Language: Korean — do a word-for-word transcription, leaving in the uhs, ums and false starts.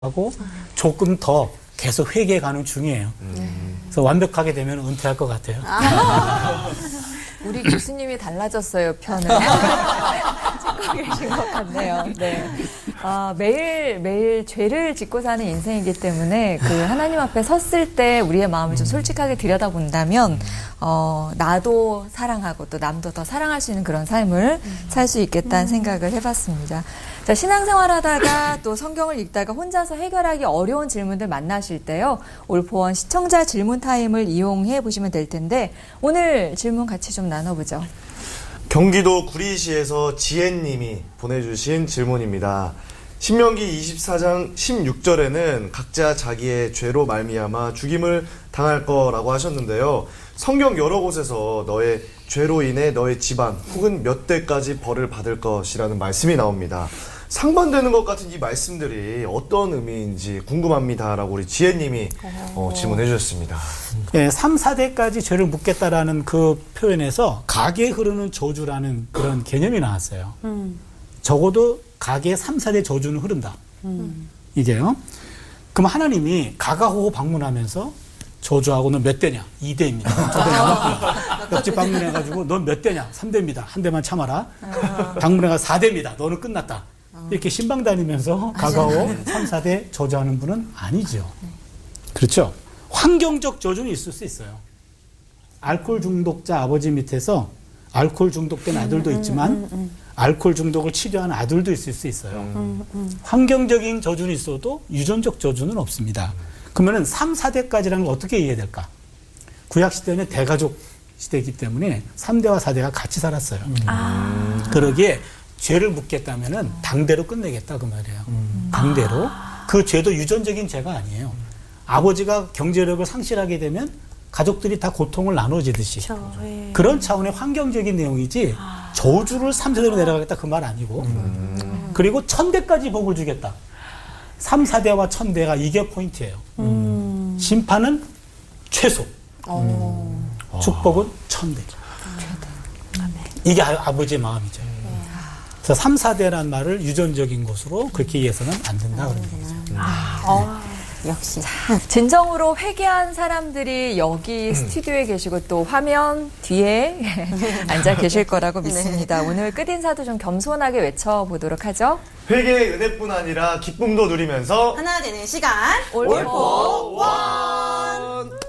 하고 조금 더 계속 회개해 가는 중이에요. 음. 그래서 완벽하게 되면 은퇴할 것 같아요. 아. 우리 교수님이 달라졌어요, 편을. 찍고 계신 것 같네요. 네. 아, 매일, 매일 죄를 짓고 사는 인생이기 때문에 그 하나님 앞에 섰을 때 우리의 마음을 좀 솔직하게 들여다본다면, 어, 나도 사랑하고 또 남도 더 사랑할 수 있는 그런 삶을 살 수 있겠다는 생각을 해봤습니다. 자, 신앙생활 하다가 또 성경을 읽다가 혼자서 해결하기 어려운 질문들 만나실 때요. 올포원 시청자 질문 타임을 이용해 보시면 될 텐데 오늘 질문 같이 좀 나눠보죠. 경기도 구리시에서 지혜님이 보내주신 질문입니다. 신명기 이십사 장 십육 절에는 각자 자기의 죄로 말미암아 죽임을 당할 거라고 하셨는데요. 성경 여러 곳에서 너의 죄로 인해 너의 집안 혹은 몇 대까지 벌을 받을 것이라는 말씀이 나옵니다. 상반되는 것 같은 이 말씀들이 어떤 의미인지 궁금합니다라고 우리 지혜님이 어, 질문해 주셨습니다. 네, 삼, 사 대까지 죄를 묻겠다라는 그 표현에서 가계에 흐르는 저주라는 그런 개념이 나왔어요. 음. 적어도 가계에 삼, 사 대 저주는 흐른다. 음. 이게요. 그럼 하나님이 가가호호 방문하면서 저주하고 넌 몇 대냐? 이 대입니다. 아. 옆집 방문해가지고 넌 몇 대냐? 삼 대입니다. 한 대만 참아라. 아. 방문해가 사 대입니다. 너는 끝났다. 이렇게 신방 다니면서 가가오 삼, 사 대 저주하는 분은 아니죠. 그렇죠. 환경적 저주는 있을 수 있어요. 알코올 중독자 아버지 밑에서 알코올 중독된 아들도 있지만 알코올 중독을 치료한 아들도 있을 수 있어요. 환경적인 저주는 있어도 유전적 저주는 없습니다. 그러면 삼, 사 대까지라는 걸 어떻게 이해해야 될까? 구약시대는 대가족 시대이기 때문에 삼 대와 사 대가 같이 살았어요. 아. 그러기에 죄를 묻겠다면은 당대로 끝내겠다 그 말이에요. 음. 당대로. 그 죄도 유전적인 죄가 아니에요. 아버지가 경제력을 상실하게 되면 가족들이 다 고통을 나눠지듯이 그렇죠. 그런 차원의 환경적인 내용이지 아. 저주를 삼 세대로 내려가겠다 그 말 아니고 음. 그리고 천 대까지 복을 주겠다. 삼, 사 대와 천 대가 이게 포인트예요. 음. 심판은 최소. 음. 축복은 천 대. 음. 이게 아, 아버지의 마음이죠. 그래서 삼, 사 대란 말을 유전적인 것으로 그렇게 이해해서는 안 된다 그런 거죠. 아, 어, 역시. 진정으로 회개한 사람들이 여기 음. 스튜디오에 계시고 또 화면 뒤에 앉아 계실 거라고 믿습니다. 네. 오늘 끝인사도 좀 겸손하게 외쳐보도록 하죠. 회개의 은혜뿐 아니라 기쁨도 누리면서 하나 되는 시간 올포원.